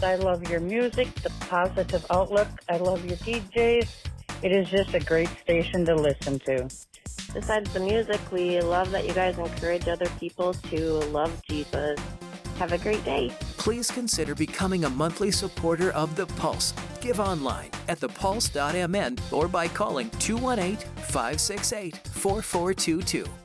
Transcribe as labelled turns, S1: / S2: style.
S1: I love your music, the positive outlook. I love your DJs. It is just a great station to listen to.
S2: Besides the music, we love that you guys encourage other people to love Jesus. Have a great day.
S3: Please consider becoming a monthly supporter of The Pulse. Give online at thepulse.mn or by calling 218-568-4422.